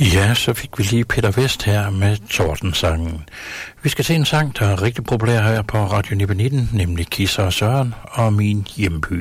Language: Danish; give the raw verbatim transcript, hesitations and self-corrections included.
Ja, så fik vi lige Peter Vest her med Tordensangen. Vi skal til en sang, der er rigtig populær her på Radio nitten, nemlig Kisser og Søren og Min Hjemby.